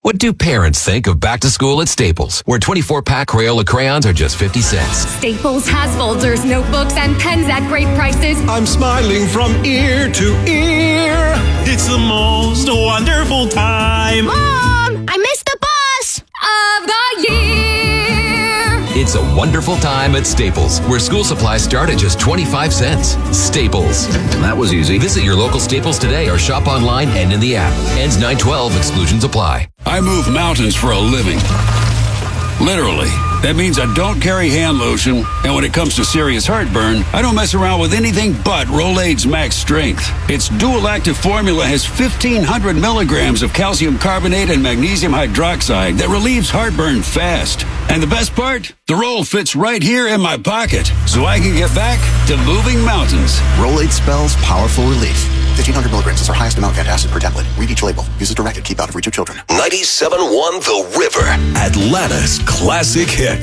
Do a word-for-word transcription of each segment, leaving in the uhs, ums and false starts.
What do parents think of back to school at Staples, where twenty-four pack Crayola crayons are just fifty cents? Staples has folders, notebooks, and pens at great prices. I'm smiling from ear to ear. It's the most wonderful time. Mom, I missed the bus of the year. It's a wonderful time at Staples, where school supplies start at just twenty-five cents. Staples. That was easy. Visit your local Staples today or shop online and in the app. Ends nine twelve. Exclusions apply. I move mountains for a living. Literally. That means I don't carry hand lotion, and when it comes to serious heartburn, I don't mess around with anything but Rolaids Max Strength. Its dual-active formula has fifteen hundred milligrams of calcium carbonate and magnesium hydroxide that relieves heartburn fast. And the best part? The roll fits right here in my pocket, so I can get back to moving mountains. Rolaids spells powerful relief. fifteen hundred milligrams is our highest amount of antacid per tablet. Read each label. Use as directed. Keep out of reach of children. ninety-seven point one The River. Atlanta's classic hits.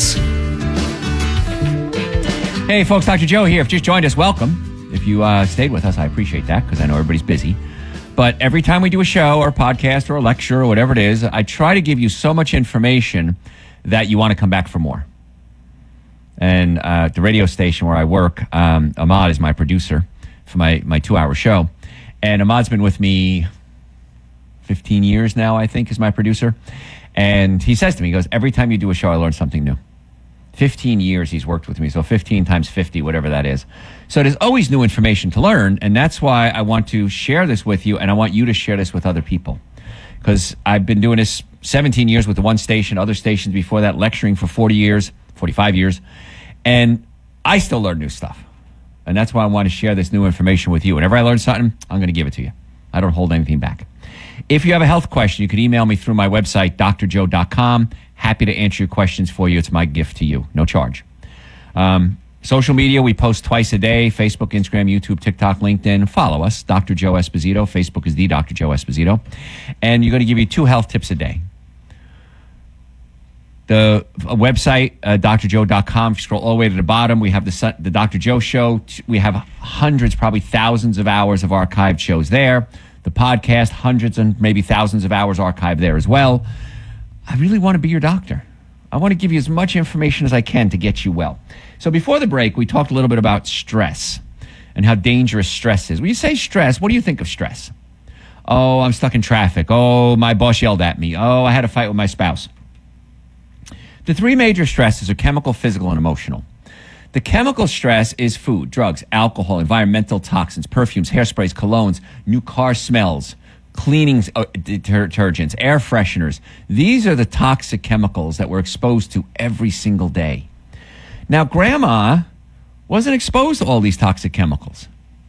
Hey, folks, Doctor Joe here. If you just joined us, welcome. If you uh, stayed with us, I appreciate that because I know everybody's busy. But every time we do a show or a podcast or a lecture or whatever it is, I try to give you so much information that you want to come back for more. And uh, at the radio station where I work, um, Ahmad is my producer for my, my two-hour show. And Ahmad's been with me fifteen years now, I think, is my producer. And he says to me, he goes, every time you do a show, I learn something new. fifteen years he's worked with me, so fifteen times fifty, whatever that is. So there's always new information to learn, and that's why I want to share this with you, and I want you to share this with other people. Because I've been doing this seventeen years with the one station, other stations before that, lecturing for forty years, forty-five years, and I still learn new stuff. And that's why I want to share this new information with you. Whenever I learn something, I'm going to give it to you. I don't hold anything back. If you have a health question, you can email me through my website, d r joe dot com. Happy to answer your questions for you. It's my gift to you. No charge. Um, social media, we post twice a day. Facebook, Instagram, YouTube, TikTok, LinkedIn. Follow us, Doctor Joe Esposito. Facebook is the Doctor Joe Esposito. And you're going to give you two health tips a day. The website, uh, d r joe dot com. If you scroll all the way to the bottom, we have the, the Doctor Joe Show. We have hundreds, probably thousands of hours of archived shows there. The podcast, hundreds and maybe thousands of hours archived there as well. I really want to be your doctor. I want to give you as much information as I can to get you well. So before the break, we talked a little bit about stress and how dangerous stress is. When you say stress, what do you think of stress? Oh, I'm stuck in traffic. Oh, my boss yelled at me. Oh, I had a fight with my spouse. The three major stresses are chemical, physical, and emotional. The chemical stress is food, drugs, alcohol, environmental toxins, perfumes, hairsprays, colognes, new car smells, cleaning uh, detergents, air fresheners. These are the toxic chemicals that we're exposed to every single day. Now, Grandma wasn't exposed to all these toxic chemicals.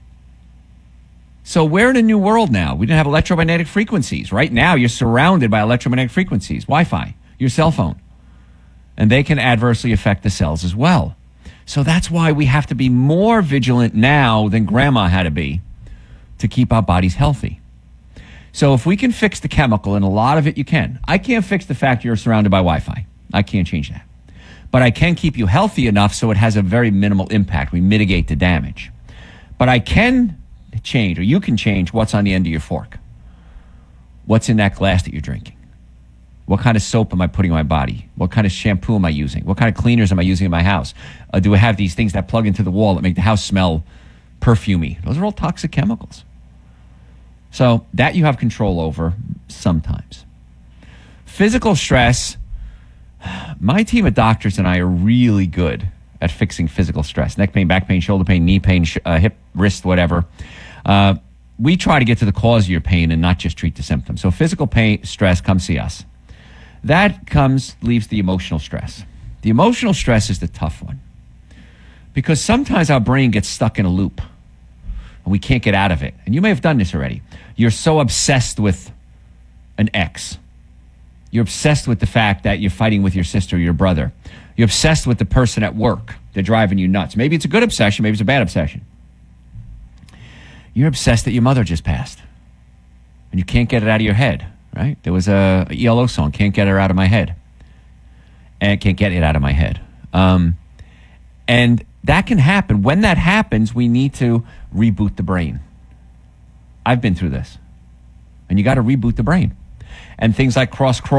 So we're in a new world now. We didn't have electromagnetic frequencies. Right now, you're surrounded by electromagnetic frequencies, Wi-Fi, your cell phone. And they can adversely affect the cells as well. So that's why we have to be more vigilant now than Grandma had to be to keep our bodies healthy. So if we can fix the chemical, and a lot of it you can. I can't fix the fact you're surrounded by Wi-Fi. I can't change that. But I can keep you healthy enough so it has a very minimal impact. We mitigate the damage. But I can change, or you can change, what's on the end of your fork. What's in that glass that you're drinking? What kind of soap am I putting on my body? What kind of shampoo am I using? What kind of cleaners am I using in my house? Uh, do I have these things that plug into the wall that make the house smell perfumey? Those are all toxic chemicals. So that you have control over sometimes. Physical stress, my team of doctors and I are really good at fixing physical stress. Neck pain, back pain, shoulder pain, knee pain, sh- uh, hip, wrist, whatever. Uh, we try to get to the cause of your pain and not just treat the symptoms. So physical pain, stress, come see us. That comes, leaves the emotional stress. The emotional stress is the tough one. Because sometimes our brain gets stuck in a loop and we can't get out of it. And you may have done this already. You're so obsessed with an ex. You're obsessed with the fact that you're fighting with your sister or your brother. You're obsessed with the person at work. They're driving you nuts. Maybe it's a good obsession. Maybe it's a bad obsession. You're obsessed that your mother just passed. And you can't get it out of your head. Right? There was a E L O song, Can't Get Her Out of My Head. And can't get it out of my head. Um, and that can happen. When that happens, we need to reboot the brain. I've been through this. And you got to reboot the brain. And things like cross